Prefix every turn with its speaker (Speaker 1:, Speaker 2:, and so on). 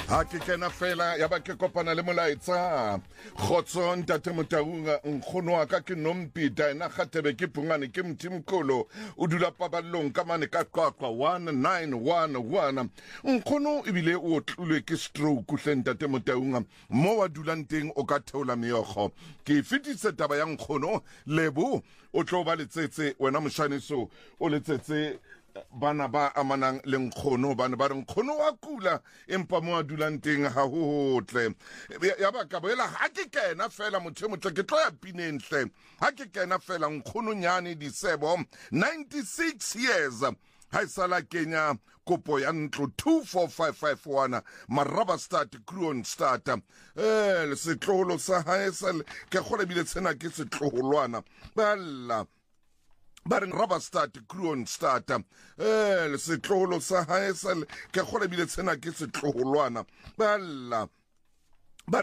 Speaker 1: Ha ke kena fela ya ba ke kopana le molaetsa Khotso Ntate Motaunga nkgono wa ka ke Nompita ena Kgatebe ke Pungane ke Mthimkholo o dula Paballong ka mane ka Qwaqwa 1911 nkgono ebile o tlulwe ke stroke hle Ntate Motaunga mo wa dulang teng o ka theola meokgo ke fitise taba ya nkgono lebo o tlo ba letsetse wena moshaniso o letsetse bana ba amanang le nkgono bana ba nkgono wa kula empa mo a dulang teng ha ho hotle ya ba ka boela ha ke kena fela motho motle ke tlo ya pinenhle ha ke kena fela nkgono nyane disebo 96 years ha isala Kenya kopo ya ntlo 24551 maraba start cruon start le setlolo sa haesel ke khole bile tsena ke setloholwana balla Baring rubber start, crew on start. Le setlolo sa haesel ke khole bile tsena ke setloholwana. Balla